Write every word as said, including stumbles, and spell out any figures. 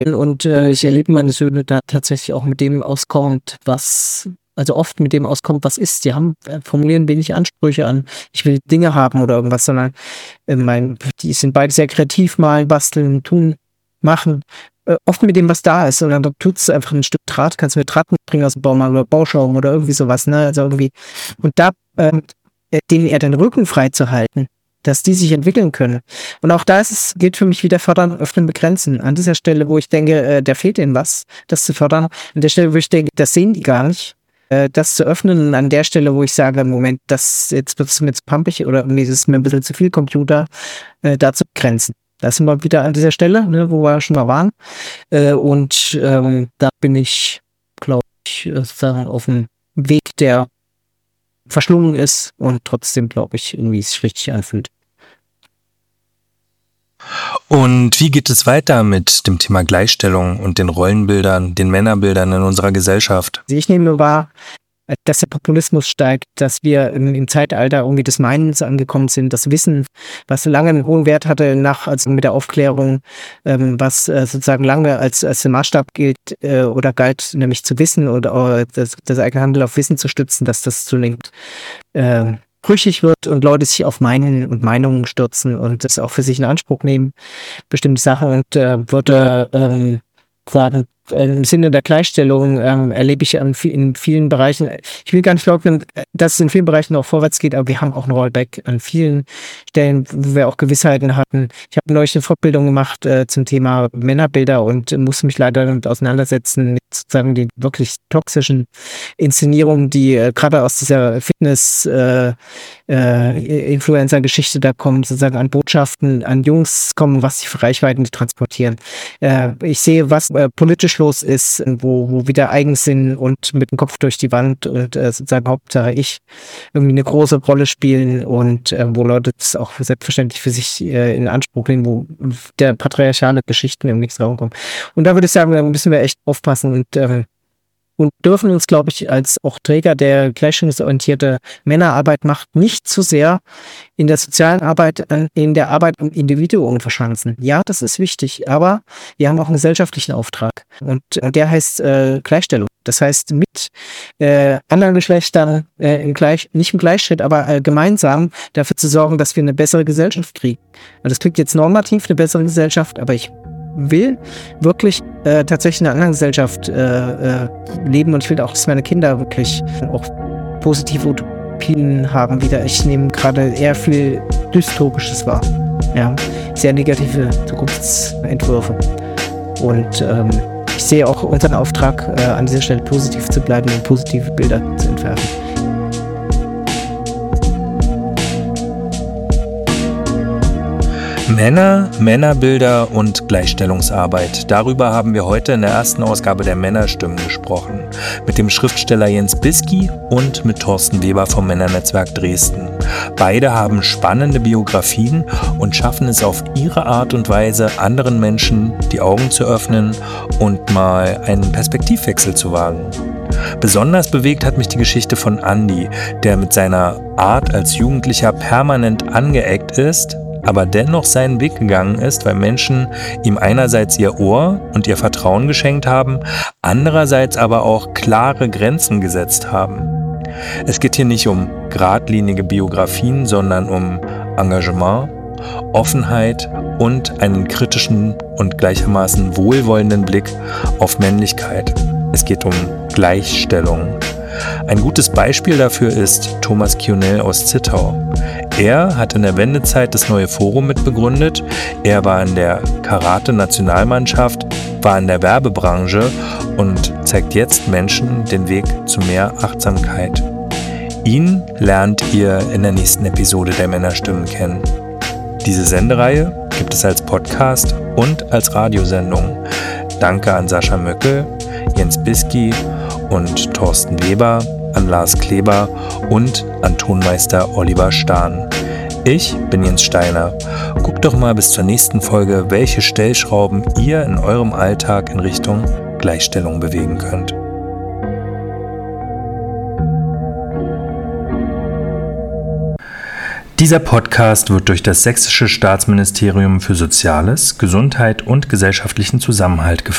Und äh, ich erlebe meine Söhne da tatsächlich auch mit dem auskommt, was, also oft mit dem auskommt, was ist. Die haben, äh, formulieren wenig Ansprüche an, ich will Dinge haben oder irgendwas, sondern äh, mein, die sind beide sehr kreativ, malen, basteln, tun, machen. Äh, oft mit dem, was da ist. Und dann tut es einfach ein Stück Draht, kannst du mir Draht mitbringen aus dem Baumarkt oder Bauschaum oder irgendwie sowas, ne? Also irgendwie. Und da, ähm, äh, denen eher den Rücken frei zu halten, dass die sich entwickeln können. Und auch da ist es, gilt für mich wieder fördern, öffnen, begrenzen. An dieser Stelle, wo ich denke, äh, da fehlt ihnen was, das zu fördern. An der Stelle, wo ich denke, das sehen die gar nicht, äh, das zu öffnen. Und an der Stelle, wo ich sage, Moment, das jetzt wird es mir zu pampig oder irgendwie ist es mir ein bisschen zu viel Computer, äh, da zu begrenzen. Da sind wir wieder an dieser Stelle, ne, wo wir schon mal waren. Äh, und ähm, da bin ich, glaube ich, sozusagen auf dem Weg, der verschlungen ist und trotzdem, glaube ich, irgendwie es sich richtig anfühlt. Und wie geht es weiter mit dem Thema Gleichstellung und den Rollenbildern, den Männerbildern in unserer Gesellschaft? Ich nehme wahr, dass der Populismus steigt, dass wir im, im Zeitalter irgendwie des Meinens angekommen sind, das Wissen, was lange einen hohen Wert hatte, nach also mit der Aufklärung, ähm, was äh, sozusagen lange als, als Maßstab gilt äh, oder galt, nämlich zu wissen oder, oder das, das eigene Handeln auf Wissen zu stützen, dass das zunehmend äh, brüchig wird und Leute sich auf Meinen und Meinungen stürzen und das auch für sich in Anspruch nehmen, bestimmte Sachen und äh, würde äh, sagen, im Sinne der Gleichstellung ähm, erlebe ich an, in vielen Bereichen, ich will gar nicht glauben, dass es in vielen Bereichen auch vorwärts geht, aber wir haben auch ein Rollback an vielen Stellen, wo wir auch Gewissheiten hatten. Ich habe neulich eine Fortbildung gemacht äh, zum Thema Männerbilder und musste mich leider damit auseinandersetzen mit sozusagen den wirklich toxischen Inszenierungen, die äh, gerade aus dieser Fitness äh, äh, Influencer-Geschichte da kommen, sozusagen an Botschaften, an Jungs kommen, was sie für Reichweiten transportieren. Äh, ich sehe, was äh, politisch los ist, wo, wo wieder Eigensinn und mit dem Kopf durch die Wand und äh, sozusagen Hauptsache ich irgendwie eine große Rolle spielen und äh, wo Leute das auch selbstverständlich für sich äh, in Anspruch nehmen, wo der patriarchale Geschichten im nächsten Raum kommen. Und da würde ich sagen, da müssen wir echt aufpassen und äh, und dürfen uns, glaube ich, als auch Träger der gleichstellungsorientierte Männerarbeit macht, nicht zu sehr in der sozialen Arbeit, in der Arbeit am Individuum verschanzen. Ja, das ist wichtig, aber wir haben auch einen gesellschaftlichen Auftrag und der heißt äh, Gleichstellung. Das heißt, mit äh, anderen Geschlechtern äh, im Gleich, nicht im Gleichschritt, aber äh, gemeinsam dafür zu sorgen, dass wir eine bessere Gesellschaft kriegen. Und das klingt jetzt normativ, eine bessere Gesellschaft, aber ich will wirklich äh, tatsächlich in einer anderen Gesellschaft äh, äh, leben und ich will auch, dass meine Kinder wirklich auch positive Utopien haben wieder. Ich nehme gerade eher viel Dystopisches wahr. Ja, sehr negative Zukunftsentwürfe. Und ähm, ich sehe auch unseren Auftrag, äh, an dieser Stelle positiv zu bleiben und positive Bilder zu entwerfen. Männer, Männerbilder und Gleichstellungsarbeit. Darüber haben wir heute in der ersten Ausgabe der Männerstimmen gesprochen. Mit dem Schriftsteller Jens Bisky und mit Thorsten Weber vom Männernetzwerk Dresden. Beide haben spannende Biografien und schaffen es auf ihre Art und Weise, anderen Menschen die Augen zu öffnen und mal einen Perspektivwechsel zu wagen. Besonders bewegt hat mich die Geschichte von Andi, der mit seiner Art als Jugendlicher permanent angeeckt ist, aber dennoch seinen Weg gegangen ist, weil Menschen ihm einerseits ihr Ohr und ihr Vertrauen geschenkt haben, andererseits aber auch klare Grenzen gesetzt haben. Es geht hier nicht um geradlinige Biografien, sondern um Engagement, Offenheit und einen kritischen und gleichermaßen wohlwollenden Blick auf Männlichkeit. Es geht um Gleichstellung. Ein gutes Beispiel dafür ist Thomas Kionell aus Zittau. Er hat in der Wendezeit das neue Forum mitbegründet. Er war in der Karate-Nationalmannschaft, war in der Werbebranche und zeigt jetzt Menschen den Weg zu mehr Achtsamkeit. Ihn lernt ihr in der nächsten Episode der Männerstimmen kennen. Diese Sendereihe gibt es als Podcast und als Radiosendung. Danke an Sascha Möckel, Jens Bisky und Thorsten Weber, an Lars Kleber und an Tonmeister Oliver Stahn. Ich bin Jens Steiner. Guckt doch mal bis zur nächsten Folge, welche Stellschrauben ihr in eurem Alltag in Richtung Gleichstellung bewegen könnt. Dieser Podcast wird durch das Sächsische Staatsministerium für Soziales, Gesundheit und gesellschaftlichen Zusammenhalt gefördert.